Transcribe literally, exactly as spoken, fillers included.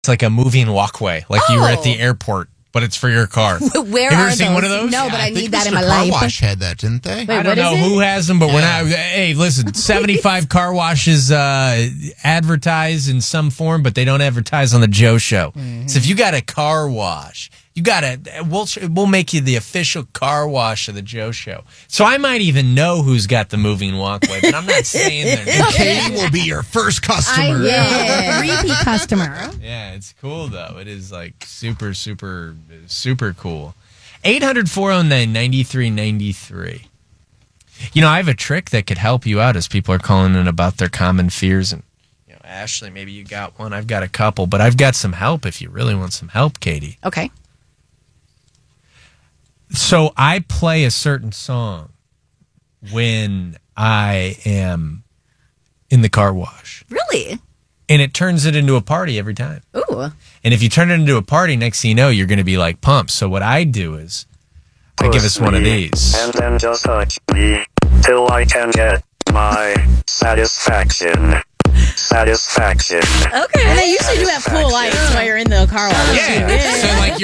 It's like a moving walkway, like Oh. you were at the airport, but it's for your car. Where Have you are ever seen those? one of those? No, Yeah, but I, I think need that in Mister my Car life. Wash had that, didn't they? Wait, I don't what is know it? who has them, but we're Yeah. not. Hey, listen, seventy-five car washes uh, advertise in some form, but they don't advertise on the Joe Show. Mm-hmm. So if you got a car wash, you got to. We'll we'll make you the official car wash of the Joe Show. So I might even know who's got the moving walkway, but I'm not saying their name. Katie will be your first I customer. yeah. Repeat customer. Yeah, it's cool though. It is like super, super, super cool. eight hundred, four oh nine, nine three nine three. You know, I have a trick that could help you out as people are calling in about their common fears. And, you know, Ashley, maybe you got one. I've got a couple, but I've got some help if you really want some help, Katie. Okay. So I play a certain song when I am in the car wash, Really? and it turns it into a party every time. Ooh. And if you turn it into a party, next thing you know, you're going to be like pumped. So what I do is I give us one of these. And then just touch me till I can get my satisfaction. Satisfaction. Okay. And they usually do have cool lights while you're in the car wash. Yeah. So like